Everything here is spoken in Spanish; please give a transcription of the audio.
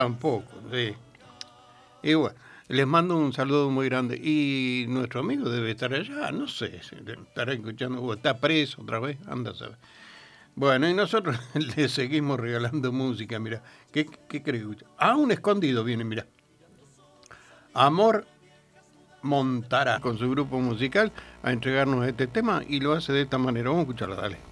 Tampoco, sí. Y bueno, les mando un saludo muy grande. Y nuestro amigo debe estar allá, no sé, si estará escuchando, o está preso otra vez, anda a saber. Bueno, y nosotros le seguimos regalando música, mira. ¿Qué crees? Ah, un escondido viene, mira. Amor Montará con su grupo musical a entregarnos este tema y lo hace de esta manera. Vamos a escucharlo, dale.